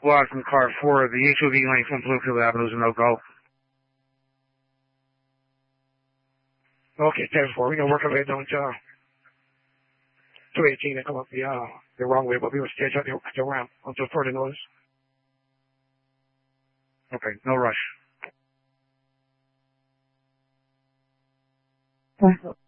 blocked from car 4. The HOV lane from Bluefield Avenue is a no-go. Okay, 10-4. We're going to work our way down to 218 and come up the wrong way, but we will stay at the ramp until further notice. Okay, no rush.